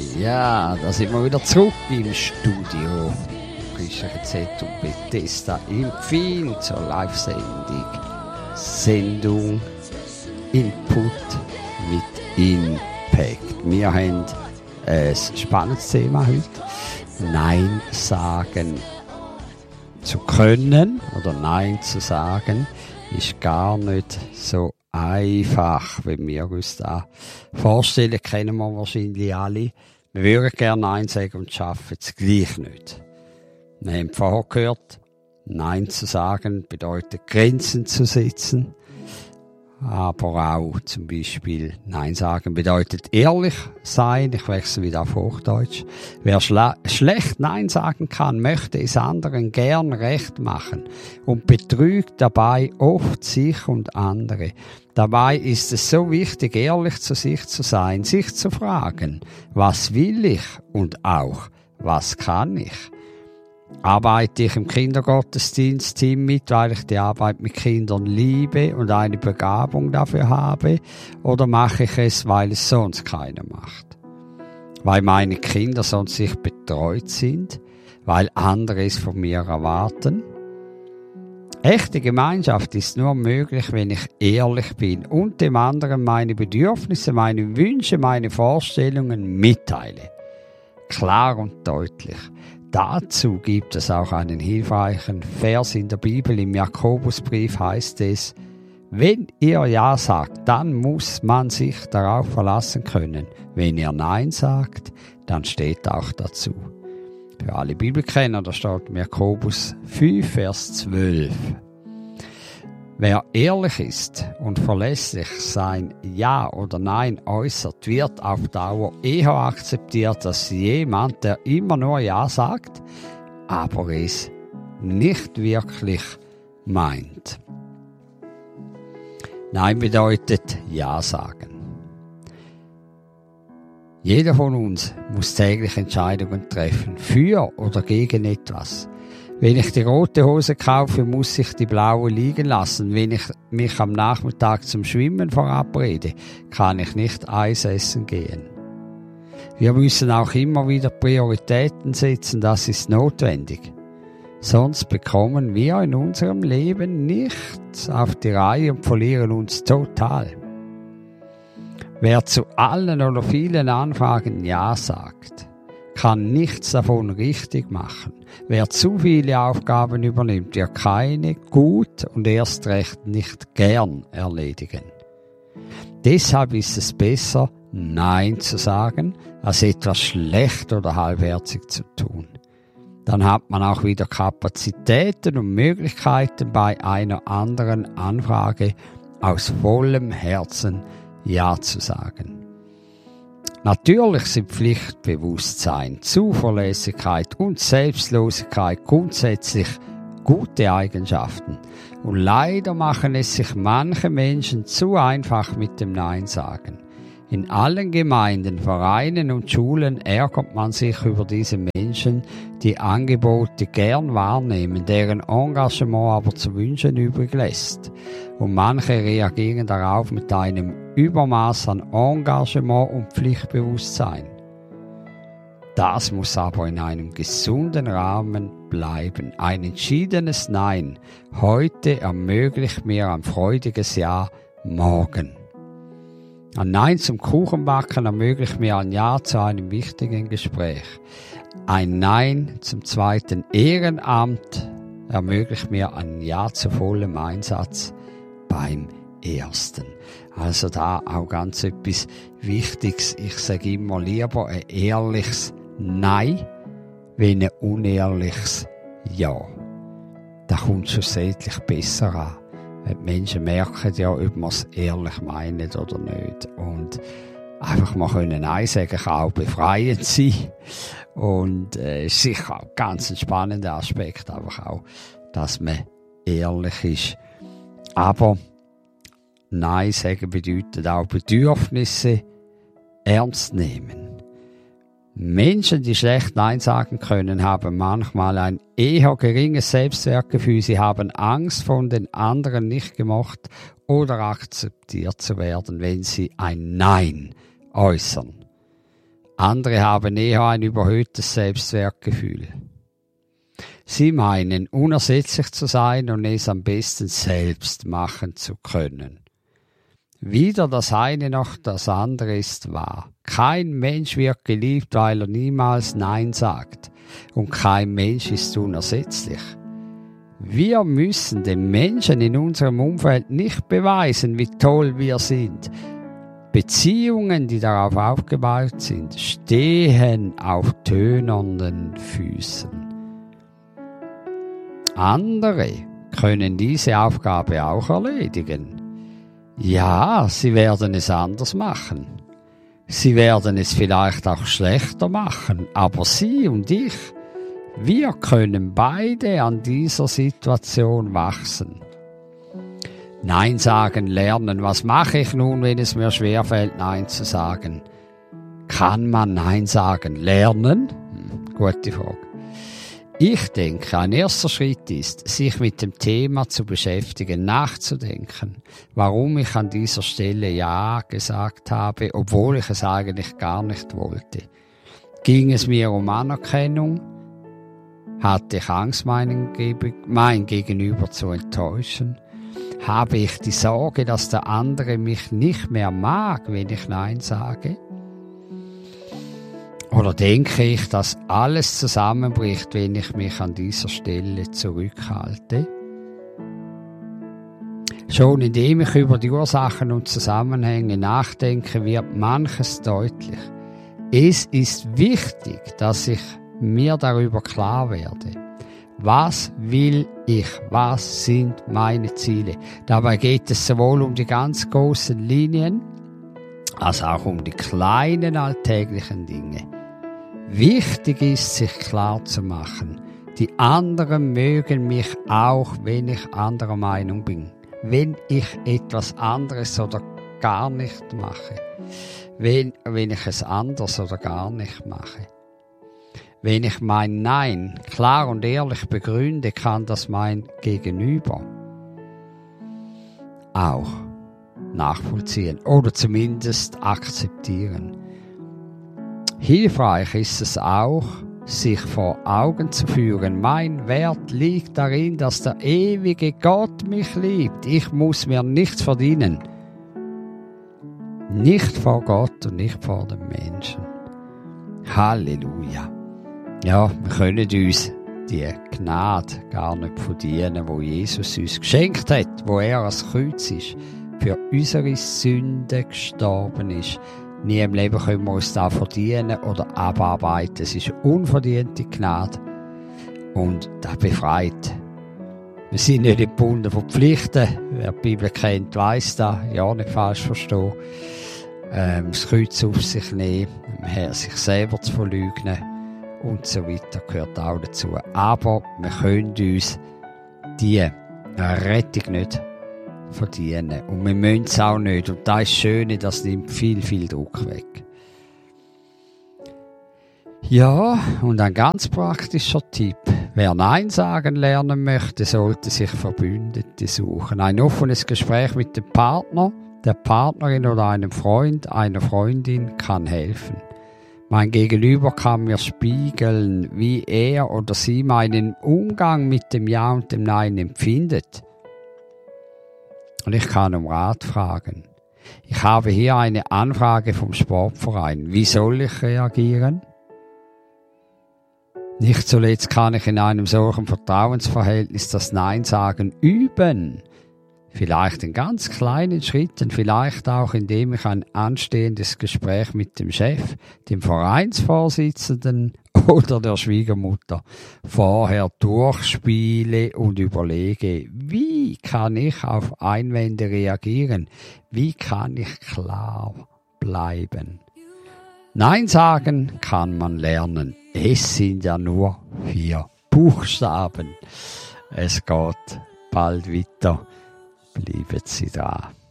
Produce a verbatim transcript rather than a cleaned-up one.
Ja, da sind wir wieder zurück im Studio. Christliche Z und Bethesda im Pfing zur Live-Sendung. Sendung Input mit Impact. Wir haben ein spannendes Thema heute. Nein sagen zu können oder Nein zu sagen ist gar nicht so einfach, wenn wir uns das vorstellen, kennen wir wahrscheinlich alle. Wir würden gerne Nein sagen und schaffen es gleich nicht. Wir haben vorher gehört, Nein zu sagen bedeutet Grenzen zu setzen. Aber auch zum Beispiel Nein sagen bedeutet ehrlich sein. Ich wechsle wieder auf Hochdeutsch. Wer schle- schlecht Nein sagen kann, möchte es anderen gern recht machen und betrügt dabei oft sich und andere. Dabei ist es so wichtig, ehrlich zu sich zu sein, sich zu fragen, was will ich und auch, was kann ich? Arbeite ich im Kindergottesdienstteam mit, weil ich die Arbeit mit Kindern liebe und eine Begabung dafür habe? Oder mache ich es, weil es sonst keiner macht? Weil meine Kinder sonst nicht betreut sind? Weil andere es von mir erwarten? Echte Gemeinschaft ist nur möglich, wenn ich ehrlich bin und dem anderen meine Bedürfnisse, meine Wünsche, meine Vorstellungen mitteile. Klar und deutlich. Dazu gibt es auch einen hilfreichen Vers in der Bibel. Im Jakobusbrief heißt es, wenn ihr Ja sagt, dann muss man sich darauf verlassen können. Wenn ihr Nein sagt, dann steht auch dazu. Für alle Bibelkenner, da steht im Jakobus fünf, Vers zwölf. Wer ehrlich ist und verlässlich sein Ja oder Nein äußert, wird auf Dauer eher akzeptiert als jemand, der immer nur Ja sagt, aber es nicht wirklich meint. Nein bedeutet Ja sagen. Jeder von uns muss täglich Entscheidungen treffen, für oder gegen etwas. Wenn ich die rote Hose kaufe, muss ich die blaue liegen lassen. Wenn ich mich am Nachmittag zum Schwimmen verabrede, kann ich nicht Eis essen gehen. Wir müssen auch immer wieder Prioritäten setzen, das ist notwendig. Sonst bekommen wir in unserem Leben nichts auf die Reihe und verlieren uns total. Wer zu allen oder vielen Anfragen Ja sagt, kann nichts davon richtig machen. Wer zu viele Aufgaben übernimmt, wird keine gut und erst recht nicht gern erledigen. Deshalb ist es besser, Nein zu sagen, als etwas schlecht oder halbherzig zu tun. Dann hat man auch wieder Kapazitäten und Möglichkeiten, bei einer anderen Anfrage aus vollem Herzen Ja zu sagen. Natürlich sind Pflichtbewusstsein, Zuverlässigkeit und Selbstlosigkeit grundsätzlich gute Eigenschaften. Und leider machen es sich manche Menschen zu einfach mit dem Nein sagen. In allen Gemeinden, Vereinen und Schulen ärgert man sich über diese Menschen, die Angebote gern wahrnehmen, deren Engagement aber zu wünschen übrig lässt. Und manche reagieren darauf mit einem Übermaß an Engagement und Pflichtbewusstsein. Das muss aber in einem gesunden Rahmen bleiben. Ein entschiedenes Nein heute ermöglicht mir ein freudiges Ja morgen. Ein Nein zum Kuchenbacken ermöglicht mir ein Ja zu einem wichtigen Gespräch. Ein Nein zum zweiten Ehrenamt ermöglicht mir ein Ja zu vollem Einsatz beim ersten. Also da auch ganz etwas Wichtiges. Ich sage immer lieber ein ehrliches Nein, wie ein unehrliches Ja. Da kommt schlussendlich besser an. Die Menschen merken ja, ob man es ehrlich meint oder nicht. Und einfach mal können Nein sagen kann auch befreiend sein. Und äh, ist sicher auch ganz ein spannender Aspekt, einfach auch, dass man ehrlich ist. Aber Nein sagen bedeutet auch Bedürfnisse ernst nehmen. Menschen, die schlecht Nein sagen können, haben manchmal ein eher geringes Selbstwertgefühl. Sie haben Angst, von den anderen nicht gemocht oder akzeptiert zu werden, wenn sie ein Nein äußern. Andere haben eher ein überhöhtes Selbstwertgefühl. Sie meinen, unersetzlich zu sein und es am besten selbst machen zu können. Weder das eine noch das andere ist wahr. Kein Mensch wird geliebt, weil er niemals Nein sagt. Und kein Mensch ist unersetzlich. Wir müssen den Menschen in unserem Umfeld nicht beweisen, wie toll wir sind. Beziehungen, die darauf aufgebaut sind, stehen auf tönernden Füßen. Andere können diese Aufgabe auch erledigen. Ja, sie werden es anders machen. Sie werden es vielleicht auch schlechter machen, aber Sie und ich, wir können beide an dieser Situation wachsen. Nein sagen lernen. Was mache ich nun, wenn es mir schwerfällt, Nein zu sagen? Kann man Nein sagen lernen? Hm, gute Frage. Ich denke, ein erster Schritt ist, sich mit dem Thema zu beschäftigen, nachzudenken, warum ich an dieser Stelle Ja gesagt habe, obwohl ich es eigentlich gar nicht wollte. Ging es mir um Anerkennung? Hatte ich Angst, meinen Ge- mein Gegenüber zu enttäuschen? Habe ich die Sorge, dass der andere mich nicht mehr mag, wenn ich Nein sage? Oder denke ich, dass alles zusammenbricht, wenn ich mich an dieser Stelle zurückhalte? Schon indem ich über die Ursachen und Zusammenhänge nachdenke, wird manches deutlich. Es ist wichtig, dass ich mir darüber klar werde. Was will ich? Was sind meine Ziele? Dabei geht es sowohl um die ganz großen Linien, als auch um die kleinen alltäglichen Dinge. Wichtig ist, sich klar zu machen, die anderen mögen mich auch, wenn ich anderer Meinung bin. Wenn ich etwas anderes oder gar nicht mache. Wenn, wenn ich es anders oder gar nicht mache. Wenn ich mein Nein klar und ehrlich begründe, kann das mein Gegenüber auch nachvollziehen oder zumindest akzeptieren. Hilfreich ist es auch, sich vor Augen zu führen, mein Wert liegt darin, dass der ewige Gott mich liebt. Ich muss mir nichts verdienen. Nicht vor Gott und nicht vor den Menschen. Halleluja. Ja, wir können uns die Gnade gar nicht verdienen, wo Jesus uns geschenkt hat, wo er als Kreuz ist, für unsere Sünden gestorben ist. Nie im Leben können wir uns da verdienen oder abarbeiten. Es ist unverdiente Gnade und das befreit. Wir sind nicht gebunden von Pflichten. Wer die Bibel kennt, weiss das. Ja, nicht falsch verstehen. Ähm, das Kreuz auf sich nehmen, sich selber zu verleugnen und so weiter gehört auch dazu. Aber wir können uns die Rettung nicht verdienen. Und wir müssen es auch nicht. Und das ist das Schöne, das nimmt viel, viel Druck weg. Ja, und ein ganz praktischer Tipp. Wer Nein sagen lernen möchte, sollte sich Verbündete suchen. Ein offenes Gespräch mit dem Partner, der Partnerin oder einem Freund, einer Freundin kann helfen. Mein Gegenüber kann mir spiegeln, wie er oder sie meinen Umgang mit dem Ja und dem Nein empfindet. Und ich kann um Rat fragen. Ich habe hier eine Anfrage vom Sportverein. Wie soll ich reagieren? Nicht zuletzt kann ich in einem solchen Vertrauensverhältnis das Nein sagen üben. Vielleicht in ganz kleinen Schritten, vielleicht auch indem ich ein anstehendes Gespräch mit dem Chef, dem Vereinsvorsitzenden oder der Schwiegermutter vorher durchspiele und überlege, wie kann ich auf Einwände reagieren? Wie kann ich klar bleiben? Nein sagen kann man lernen. Es sind ja nur vier Buchstaben. Es geht bald weiter. Bleiben Sie da.